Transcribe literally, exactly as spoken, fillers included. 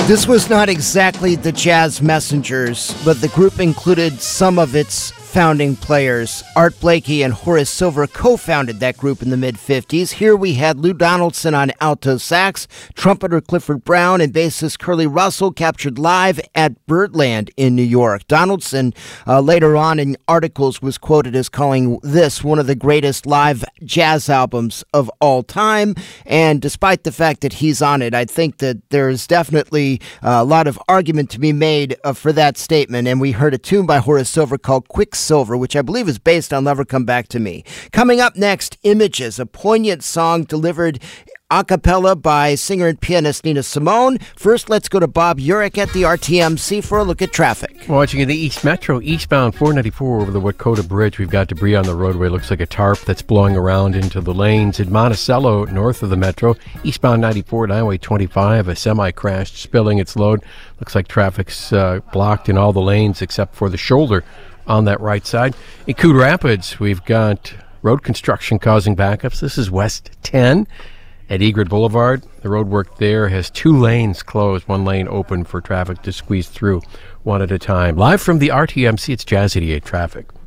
This was not exactly the Jazz Messengers, but the group included some of its founding players. Art Blakey and Horace Silver co-founded that group in the mid-fifties. Here we had Lou Donaldson on alto sax, trumpeter Clifford Brown, and bassist Curly Russell captured live at Birdland in New York. Donaldson, uh, later on in articles, was quoted as calling this one of the greatest live jazz albums of all time. And despite the fact that he's on it, I think that there's definitely uh, a lot of argument to be made uh, for that statement. And we heard a tune by Horace Silver called Quicksilver, which I believe is based on Never Come Back to Me. Coming up next, Images, a poignant song delivered a cappella by singer and pianist Nina Simone. First, let's go to Bob Urich at the R T M C for a look at traffic. Watching in the East Metro, eastbound four ninety-four over the Watcota Bridge. We've got debris on the roadway. Looks like a tarp that's blowing around into the lanes. In Monticello, north of the Metro, eastbound ninety-four at Highway twenty-five, a semi crashed, spilling its load. Looks like traffic's uh, blocked in all the lanes except for the shoulder on that right side. In Coon Rapids, we've got road construction causing backups. This is West ten at Egret Boulevard. The road work there has two lanes closed, one lane open for traffic to squeeze through one at a time. Live from the R T M C, it's Jazz eighty-eight Traffic.